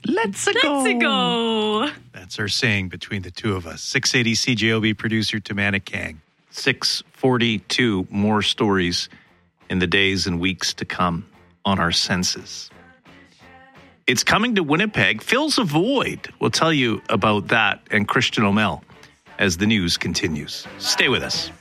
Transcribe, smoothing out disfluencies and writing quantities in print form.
Let's go. Let's go. That's our saying between the two of us. 680 CJOB producer Tamana Kang. 642 more stories in the days and weeks to come on our senses. It's coming to Winnipeg. Fills a void. We'll tell you about that and Christian O'Mell as the news continues. Stay with us.